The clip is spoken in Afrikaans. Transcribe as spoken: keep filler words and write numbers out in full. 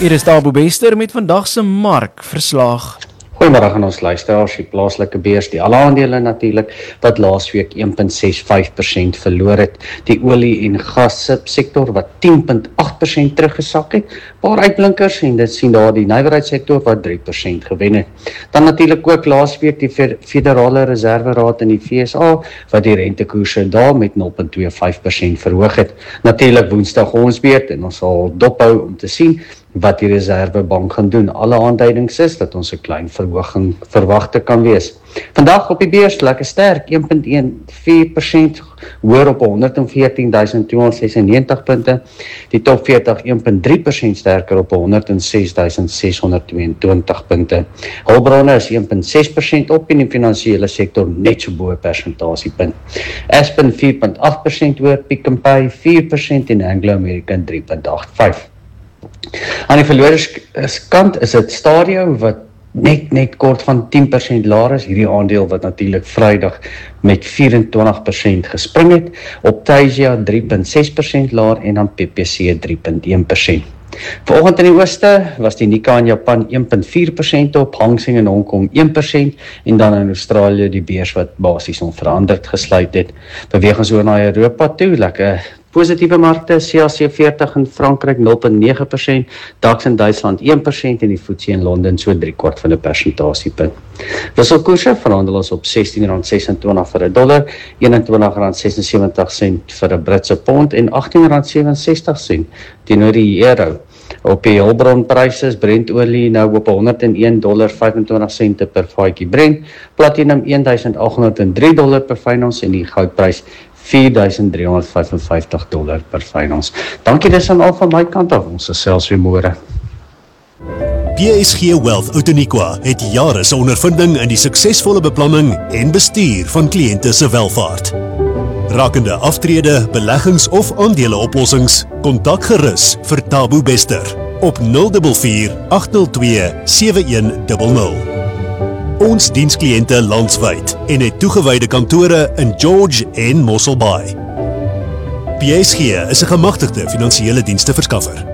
Hier is Thabo Bester met vandag se markverslag. Goeiemiddag aan ons luisteraars, die plaaslike beurs, die alle aandele natuurlik, wat laasweek een komma ses vyf persent verloor het. Die olie- en gassektor wat tien komma agt persent teruggesak het. Paar uitblinkers en dit sien daar die nywerheidssektor wat drie persent gewen het. Dan natuurlik ook laasweek die Federale Reserveraad in die V S A wat die rentekoerse daar met nul komma twee vyf persent verhoog het. Natuurlik Woensdag ons beurt en ons sal dophou om te sien wat die Reservebank gaan doen. Alle aanduidings is dat ons 'n klein verhoging verwagte kan wees. Vandag op die beurs lekker sterk, een komma een vier persent hoër op honderd en veertien duisend twee honderd sesennegentig punte. Die top veertig een komma drie persent sterker op honderd en ses duisend ses honderd tweeëntwintig punte. Hulpbronne is een komma ses persent op en die finansiële sektor net so bo persentasiepunt. Aspen vier komma agt persent hoër, Pick n Pay vier persent en Anglo American drie komma agt vyf. Aan die verloderskant is dit Stadio wat net net kort van tien persent laer is, hierdie aandeel wat natuurlik Vrydag met vyf-en-twintig persent gespring het, Optasia drie komma ses persent laer en dan P P C drie komma een persent. Vanoggend in die ooste was die Nikkei in Japan een komma vier persent op, Hang Seng in Hong Kong een persent en dan in Australië die beurs wat basies onveranderd gesluit het. Beweeg ons oor na Europa toe, lekker positiewe markte, C A C veertig in Frankryk nul komma nege persent, DAX in Duitsland een persent en die F T S E in Londen so drie kwart van 'n persentasiepunt. Wisselkoerse verhandel ons op sestien rand sesentwintig vir 'n dollar, eenentwintig rand sesensewentig sent vir 'n Britse pond en agttien rand sewenses-sestig sent teenoor die euro. Op die hulpbronpryse is Brent-olie nou op honderd en een dollar vyfentwintig sente per vatjie Brent, platinum een duisend agt honderd en drie dollar per fyn ons en die goudprys vier duisend drie honderd vyf en vyftig dollar per fyn ons. Dankie dis aan al van my kant af, ons gesels weer môre. P S G Wealth Outeniqua het jare se ondervinding in die suksesvolle beplanning en bestuur van kliënte se welvaart. Rakende aftrede, beleggings of aandeleoplossings, kontak gerus vir Thabo Bester op nul vier vier agt nul twee sewe een nul nul. Ons dienskliënte landwyd en het toegewyde kantore in George en Mossel Bay. P S G is 'n gemagtigde finansiële diensteverskaffer.